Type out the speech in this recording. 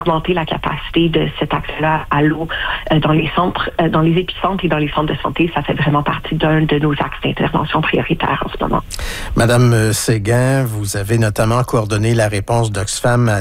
augmenter la capacité de cet accès-là à l'eau dans les centres, dans les épicentres et dans les centres de santé. Ça fait vraiment partie d'un de nos axes d'intervention prioritaires en ce moment. Madame Séguin, vous avez notamment coordonné la réponse d'Oxfam à